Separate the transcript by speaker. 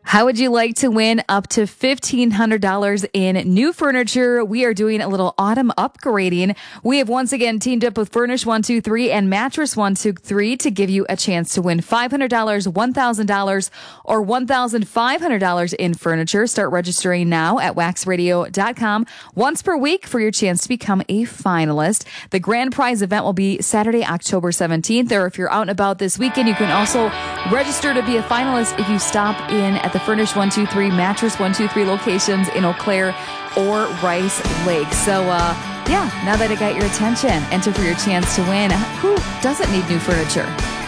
Speaker 1: How would you like to win up to $1,500 in new furniture? We are doing a little autumn upgrading. We have once again teamed up with Furnish 123 and Mattress 123 to give you a chance to win $500, $1,000, or $1,500 in furniture. Start registering now at waxradio.com once per week for your chance to become a finalist. The grand prize event will be Saturday, October 17th. Or if you're out and about this weekend, you can also register to be a finalist if you stop in at the Furnish 123, Mattress 123 locations in Eau Claire or Rice Lake. So, now that I got your attention, enter for your chance to win. Who doesn't need new furniture?